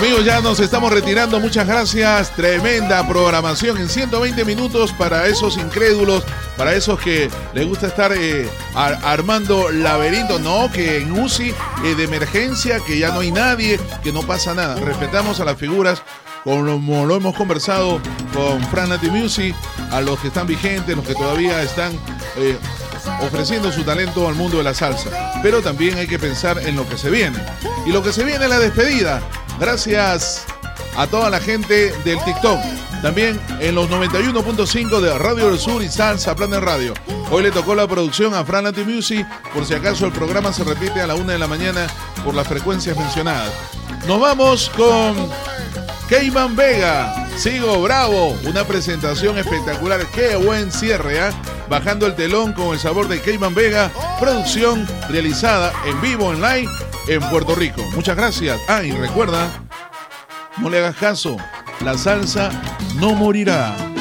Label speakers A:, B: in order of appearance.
A: Amigos, ya nos estamos retirando. Muchas gracias. Tremenda programación en 120 minutos para esos incrédulos, para esos que les gusta estar armando laberintos. No, que en UCI de emergencia, que ya no hay nadie, que no pasa nada. Respetamos a las figuras, como lo hemos conversado con Fran Nati Music, a los que están vigentes, los que todavía están ofreciendo su talento al mundo de la salsa. Pero también hay que pensar en lo que se viene. Y lo que se viene es la despedida. Gracias a toda la gente del TikTok. También en los 91.5 de Radio del Sur y Salsa Planet Radio. Hoy le tocó la producción a Fran Nati Music. Por si acaso el programa se repite a la 1 de la mañana por las frecuencias mencionadas. Nos vamos con Cayman Vega. Sigo Bravo. Una presentación espectacular. Qué buen cierre, ¿eh? Bajando el telón con el sabor de Cayman Vega. Producción realizada en vivo, en live, en Puerto Rico. Muchas gracias. Y recuerda, no le hagas caso, la salsa no morirá.